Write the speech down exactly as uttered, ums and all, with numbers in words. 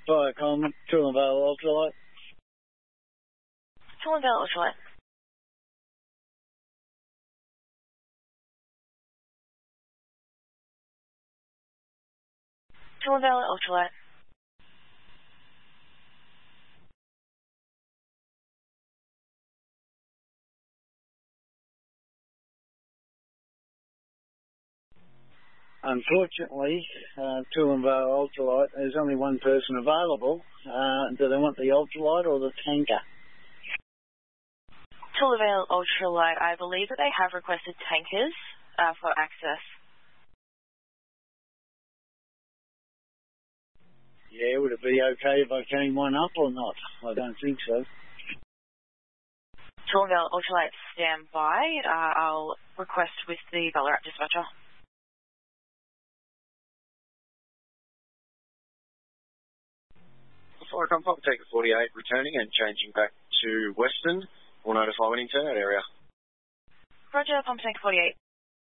Fire Coleman, Toowoomba Ultralight. Toowoomba Ultralight. Toowoomba Ultralight. Unfortunately, uh, Toowoomba Ultralight, there's only one person available. Uh, do they want the ultralight or the tanker? Toowoomba Ultralight, I believe that they have requested tankers uh, for access. Yeah, would it be okay if I came one up or not? I don't think so. Toowoomba Ultralight, stand by. Uh, I'll request with the Ballarat dispatcher. Firecom, Pop Taker forty-eight, returning and changing back to Western. We'll notify when into that area. Roger, Pump Tank forty-eight.